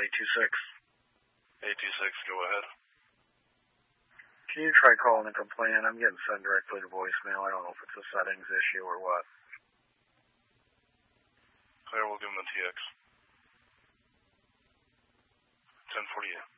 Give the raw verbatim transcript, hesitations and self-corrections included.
eight two six. eight two six, go ahead. Can you try calling and complaining? I'm getting sent directly to voicemail. I don't know if it's a settings issue or what. Clear, we'll give him a T X. ten forty-eight.